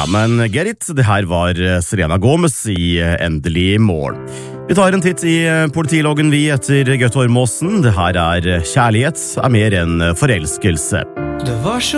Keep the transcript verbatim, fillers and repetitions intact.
Ja, men get it, det her var Selena Gomez i Endelig morgen. Vi tar en titt i politiloggen vi etter Gaute Ormåsen. Det her er kjærlighet er mer enn forelskelse. Det var så